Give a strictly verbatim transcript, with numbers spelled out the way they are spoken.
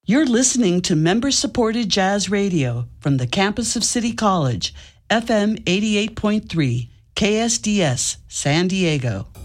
You're listening to member-supported jazz radio from the campus of City College, F M eighty-eight point three, K S D S, San Diego.